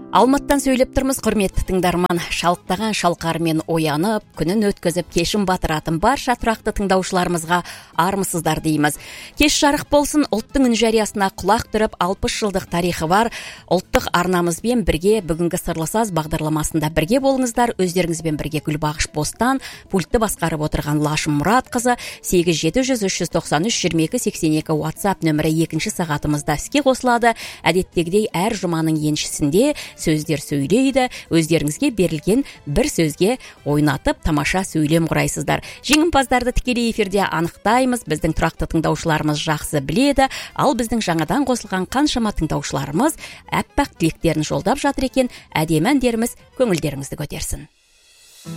Алматтан сөйлеп тұрмыз, құрметті тыңдарман. Шалықтаған шалқармен оянып, күнін өткізіп, кешін батыратын барша тұрақты тыңдаушыларымызға армысыздар дейміз. Кеш жарық болсын, ұлттың үн жариясына құлақ түріп, 60 жылдық тарихы бар ұлттық арнамызбен бірге бүгінгі Сырлы саз бағдарламасында бірге болыңыздар. Өздеріңізбен бірге Гүлбағыш Бостан, пультті басқарып отырған Лашым Мұратқызы, 8700-393-2282 WhatsApp нөмірі 2-ші сағатымызда іске қосылады. Әдеттегідей әр жұманың еншісінде сөздер сөйлейді, өздеріңізге берілген бір сөзге ойнатып, тамаша сөйлем құрайсыздар. Жеңімпаздарды тікелей эфирде анықтаймыз, біздің тұрақты тыңдаушыларымыз жақсы біледі, ал біздің жаңадан қосылған қаншама тыңдаушыларымыз әппақ тілектерін жолдап жатыр екен, әдемі әндеріміз көңілдеріңізді көтерсін.